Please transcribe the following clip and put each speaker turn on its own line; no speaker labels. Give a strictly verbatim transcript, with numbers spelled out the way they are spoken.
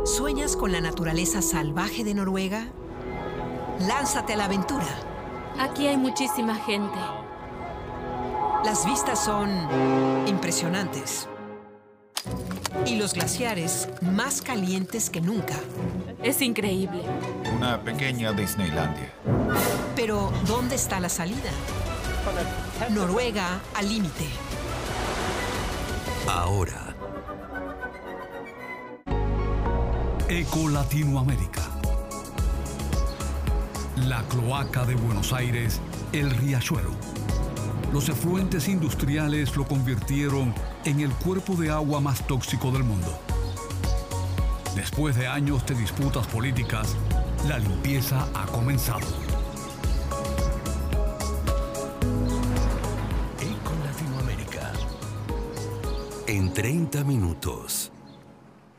¿Sueñas con la naturaleza salvaje de Noruega? Lánzate a la aventura.
Aquí hay muchísima gente.
Las vistas son impresionantes. Y los glaciares más calientes que nunca.
Es increíble.
Una pequeña Disneylandia.
Pero, ¿dónde está la salida? Noruega al límite.
Ahora. Eco Latinoamérica. La cloaca de Buenos Aires, el Riachuelo. Los efluentes industriales lo convirtieron en el cuerpo de agua más tóxico del mundo. Después de años de disputas políticas, la limpieza ha comenzado. Eco Latinoamérica. En treinta minutos.